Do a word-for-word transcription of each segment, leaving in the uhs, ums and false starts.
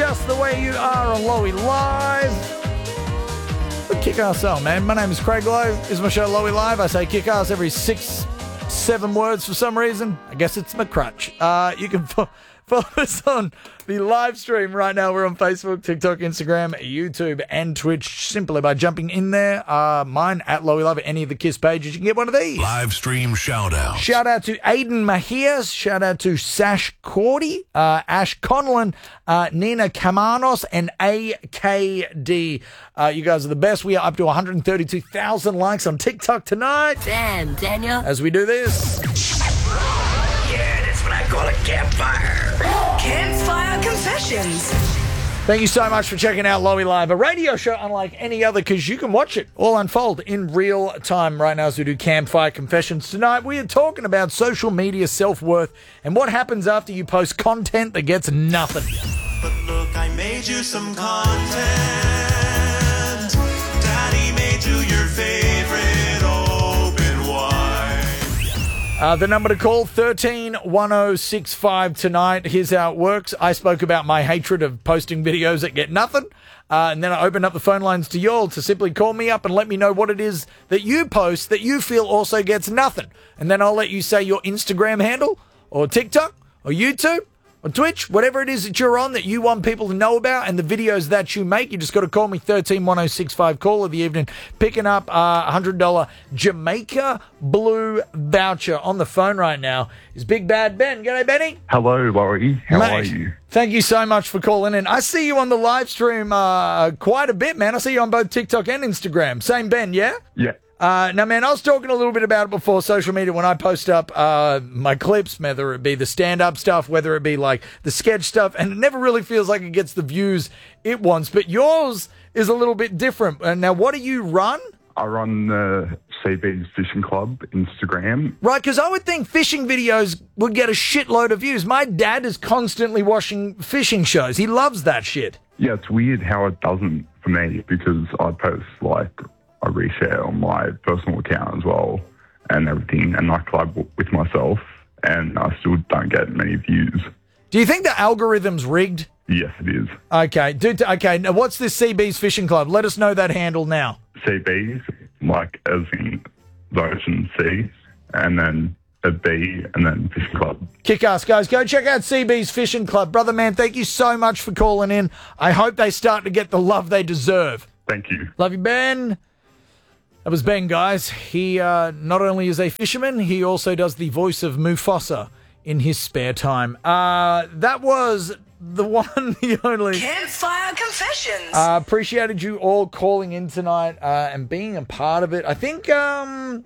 Just the Way You Are on Lowy Live. Kick ass on, man. My name is Craig Lowe. This is my show, Lowy Live. I say kick ass every six, seven words for some reason. I guess it's my crutch. Uh, you can fo- follow us on the live stream right now. We're on Facebook, TikTok, Instagram, YouTube, and Twitch simply by jumping in there. Uh, mine at Lowy Live, any of the KISS pages. You can get one of these. Live stream shout out. Shout out to Aiden Mahias. Shout out to Sash Cordy, uh, Ash Conlon, uh, Nina Kamanos, and A K D. Uh, you guys are the best. We are up to one hundred thirty-two thousand likes on TikTok tonight. Damn, Daniel. As we do this. Yeah, that's what I call a campfire. Campfire Confessions. Thank you so much for checking out Lowy Live, a radio show unlike any other because you can watch it all unfold in real time right now as we do Campfire Confessions. Tonight we are talking about social media self-worth and what happens after you post content that gets nothing. But look, I made you some content. Daddy made you your favorite open wide. Uh, the number to call, thirteen one oh six five tonight. Here's how it works. I spoke about my hatred of posting videos that get nothing. Uh, and then I opened up the phone lines to y'all to simply call me up and let me know what it is that you post that you feel also gets nothing. And then I'll let you say your Instagram handle or TikTok or YouTube or Twitch, whatever it is that you're on that you want people to know about and the videos that you make. You just got to call me, thirteen one oh six five, call of the evening, picking up a uh, one hundred dollars Jamaica Blue voucher. On the phone right now is Big Bad Ben. G'day, Benny. Hello, Laurie. How Mate, are you? Thank you so much for calling in. I see you on the live stream uh, quite a bit, man. I see you on both TikTok and Instagram. Same Ben, yeah? Yeah. Uh, now, man, I was talking a little bit about it before social media when I post up uh, my clips, whether it be the stand-up stuff, whether it be like the sketch stuff, and it never really feels like it gets the views it wants. But yours is a little bit different. Uh, now, what do you run? I run the C B's Fishing Club Instagram. Right, because I would think fishing videos would get a shitload of views. My dad is constantly watching fishing shows. He loves that shit. Yeah, it's weird how it doesn't for me because I post like I reshare on my personal account as well and everything, and I collab with myself, and I still don't get many views. Do you think the algorithm's rigged? Yes, it is. Okay, dude. Okay, now what's this C B's Fishing Club? Let us know that handle now. C B's, like as in the ocean sea, and then a B, and then Fishing Club. Kick ass, guys. Go check out C B's Fishing Club. Brother, man, thank you so much for calling in. I hope they start to get the love they deserve. Thank you. Love you, Ben. That was Ben, guys. He uh, not only is a fisherman, he also does the voice of Mufasa in his spare time. Uh, that was the one, the only. Campfire Confessions. Uh, appreciated you all calling in tonight uh, and being a part of it. I think, um,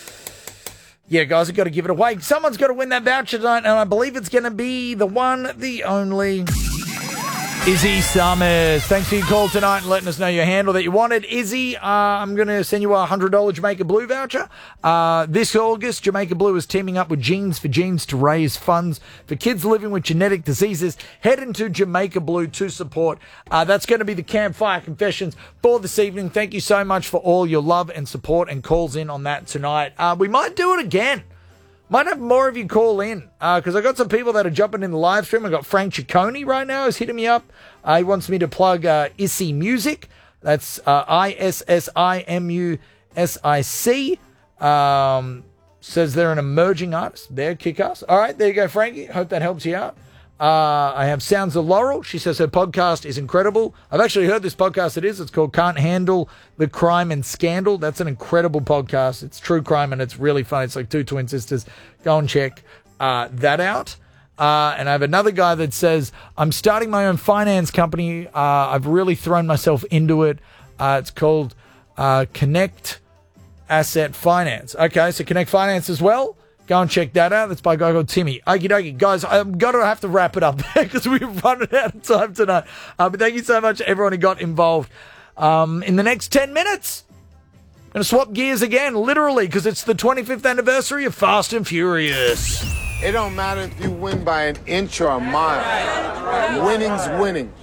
yeah, guys, I've got to give it away. Someone's got to win that voucher tonight, and I believe it's going to be the one, the only Izzy Summers. Thanks for your call tonight and letting us know your handle that you wanted. Izzy, uh, I'm going to send you a one hundred dollars Jamaica Blue voucher. Uh, this August, Jamaica Blue is teaming up with Genes for Genes to raise funds for kids living with genetic diseases. Head into Jamaica Blue to support. Uh, that's going to be the Campfire Confessions for this evening. Thank you so much for all your love and support and calls in on that tonight. Uh, we might do it again. Might have more of you call in, because uh, I got some people that are jumping in the live stream. I got Frank Ciccone right now who's hitting me up. Uh, he wants me to plug uh, Issy Music. That's uh, I S S I M U S I C. Um, says they're an emerging artist. They're kick-ass. All right, there you go, Frankie. Hope that helps you out. Uh, I have Sounds of Laurel. She says her podcast is incredible. I've actually heard this podcast. It is. It's called Can't Handle the Crime and Scandal. That's an incredible podcast. It's true crime and it's really fun. It's like two twin sisters. Go and check uh, that out. Uh, and I have another guy that says, I'm starting my own finance company. Uh, I've really thrown myself into it. Uh, it's called uh, Connect Asset Finance. Okay, so Connect Finance as well. Go and check that out. That's by a guy called Timmy. Okie dokie. Guys, I'm going to have to wrap it up there because we've run out of time tonight. Uh, but thank you so much to everyone who got involved. Um, in the next ten minutes, I'm going to swap gears again, literally, because it's the twenty-fifth anniversary of Fast and Furious. It don't matter if you win by an inch or a mile. Winning's winning.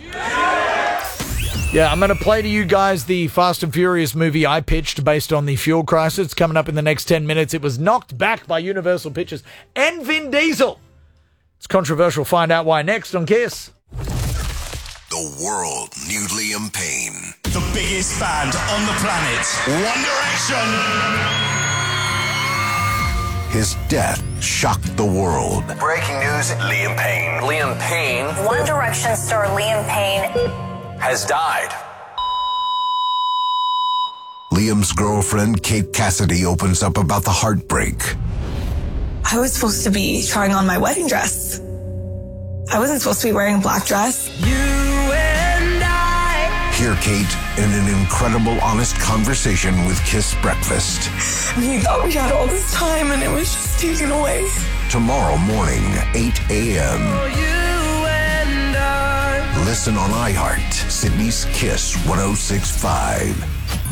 Yeah, I'm going to play to you guys the Fast and Furious movie I pitched based on the fuel crisis. It's coming up in the next ten minutes. It was knocked back by Universal Pictures and Vin Diesel. It's controversial. Find out why next on KISS. The The world knew Liam Payne. The biggest band on the planet, One Direction. His death shocked the world. Breaking news, Liam Payne. Liam Payne One Direction star Liam Payne has died. Liam's girlfriend, Kate Cassidy, opens up about the heartbreak. I was supposed to be trying on my wedding dress. I wasn't supposed to be wearing a black dress. You and I. Hear Kate in an incredible, honest conversation with Kiss Breakfast. We thought we had all this time and it was just taken away. Tomorrow morning, eight a.m. You and I. Listen on iHeart, Sydney's Kiss one oh six point five.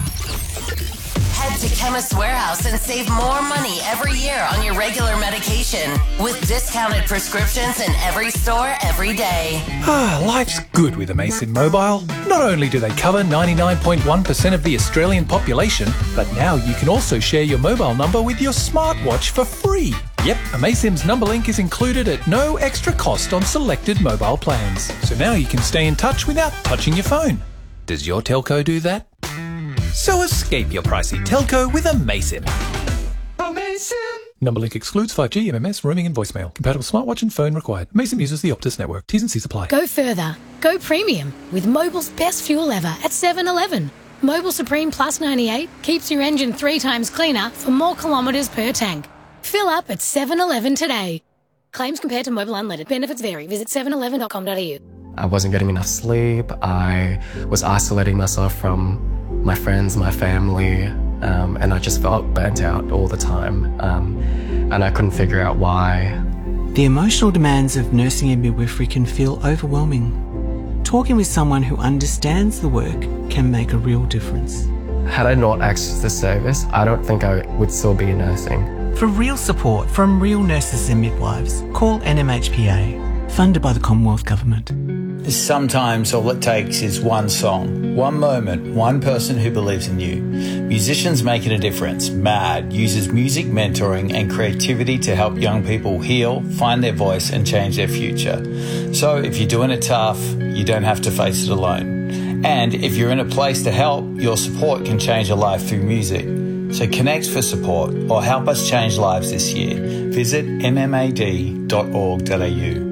Head to Chemist Warehouse and save more money every year on your regular medication with discounted prescriptions in every store every day. Ah, life's good with Amazon Mobile. Not only do they cover ninety-nine point one percent of the Australian population, but now you can also share your mobile number with your smartwatch for free. Yep, Amasim's number link is included at no extra cost on selected mobile plans. So now you can stay in touch without touching your phone. Does your telco do that? So escape your pricey telco with Amasim. Amasim. Number link excludes five G, M M S, roaming and voicemail. Compatible smartwatch and phone required. Amasim uses the Optus network. T's and C's apply. Go further. Go premium with Mobil's best fuel ever at seven eleven. Mobil Supreme Plus ninety-eight keeps your engine three times cleaner for more kilometres per tank. Fill up at seven eleven today. Claims compared to Mobil Unleaded. Benefits vary. Visit seven eleven dot com dot a u. I wasn't getting enough sleep. I was isolating myself from my friends, my family, um, and I just felt burnt out all the time, um, and I couldn't figure out why. The emotional demands of nursing and midwifery can feel overwhelming. Talking with someone who understands the work can make a real difference. Had I not accessed this service, I don't think I would still be nursing. For real support from real nurses and midwives, call N M H P A, funded by the Commonwealth Government. Sometimes all it takes is one song, one moment, one person who believes in you. Musicians Making a Difference, MAD, uses music mentoring and creativity to help young people heal, find their voice and change their future. So if you're doing it tough, you don't have to face it alone. And if you're in a place to help, your support can change a life through music. So connect for support or help us change lives this year. Visit m m a d dot org dot a u.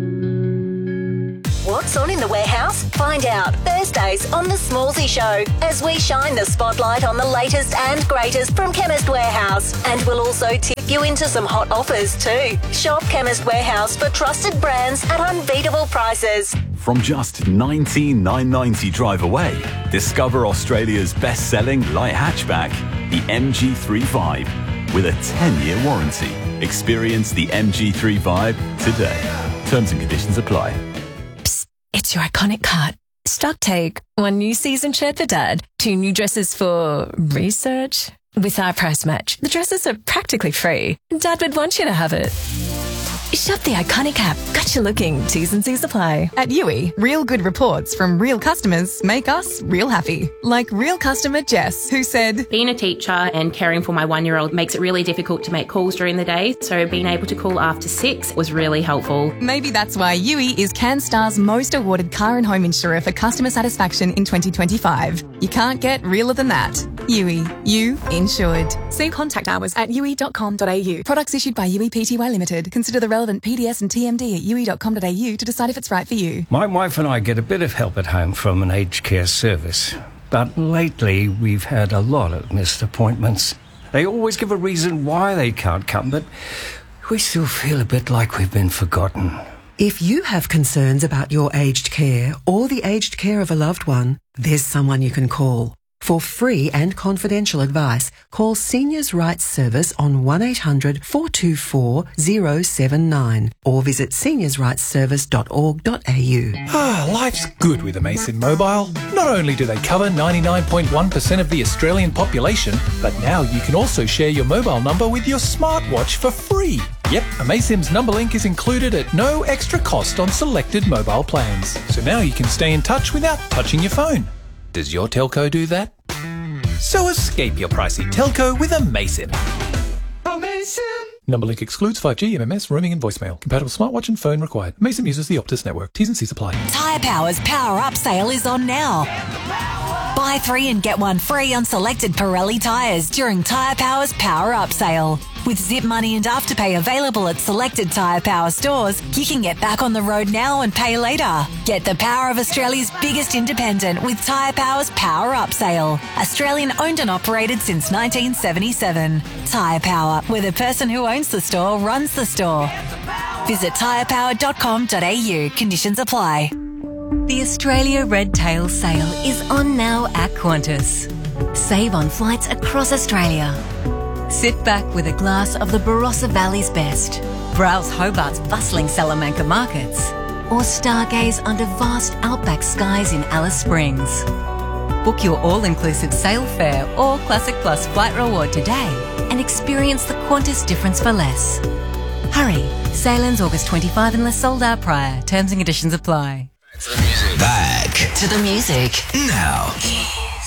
What's on in the warehouse? Find out Thursdays on The Smallsy Show as we shine the spotlight on the latest and greatest from Chemist Warehouse. And we'll also tip you into some hot offers too. Shop Chemist Warehouse for trusted brands at unbeatable prices. From just nineteen thousand nine hundred ninety dollars drive away, discover Australia's best-selling light hatchback, the M G thirty-five, with a ten-year warranty. Experience the M G thirty-five today. Terms and conditions apply. It's your iconic cut. Stock take. One new season shirt for Dad. Two new dresses for research. With our price match, the dresses are practically free. Dad would want you to have it. Shop the iconic app. Gotcha looking. T's and C's apply. At U I, real good reports from real customers make us real happy. Like real customer Jess, who said, being a teacher and caring for my one-year-old makes it really difficult to make calls during the day, so being able to call after six was really helpful. Maybe that's why U I is CanStar's most awarded car and home insurer for customer satisfaction in twenty twenty-five. You can't get realer than that. U I, you insured. See contact hours at u i dot com dot a u. Products issued by U I P T Y Limited. Consider the relevant P D S and T M D at u i dot com dot a u to decide if it's right for you. My wife and I get a bit of help at home from an aged care service. But lately, we've had a lot of missed appointments. They always give a reason why they can't come, but we still feel a bit like we've been forgotten. If you have concerns about your aged care or the aged care of a loved one, there's someone you can call. For free and confidential advice, call Seniors Rights Service on one eight hundred four two four zero seven nine or visit seniors rights service dot org dot a u. Ah, life's good with Amazon Mobile. Not only do they cover ninety-nine point one percent of the Australian population, but now you can also share your mobile number with your smartwatch for free. Yep, Amasim's number link is included at no extra cost on selected mobile plans. So now you can stay in touch without touching your phone. Does your telco do that? So escape your pricey telco with Amasim. Amasim. Number link excludes five G, M M S, roaming and voicemail. Compatible smartwatch and phone required. Mason uses the Optus network. T's and C's apply. Tyre Power's Power Up sale is on now. Buy three and get one free on selected Pirelli tyres during Tyre Power's Power Up sale. With Zip Money and Afterpay available at selected Tyre Power stores, you can get back on the road now and pay later. Get the power of Australia's biggest independent with Tyre Power's Power Up sale. Australian owned and operated since nineteen seventy-seven. Tyre Power, where the person who owns the store runs the store. Visit tyre power dot com dot a u. Conditions apply. The Australia Red Tail sale is on now at Qantas. Save on flights across Australia. Sit back with a glass of the Barossa Valley's best. Browse Hobart's bustling Salamanca markets. Or stargaze under vast outback skies in Alice Springs. Book your all-inclusive sail fare or Classic Plus flight reward today and experience the Qantas difference for less. Hurry! Sail ends August twenty-fifth unless sold out prior. Terms and conditions apply. Back to the music now.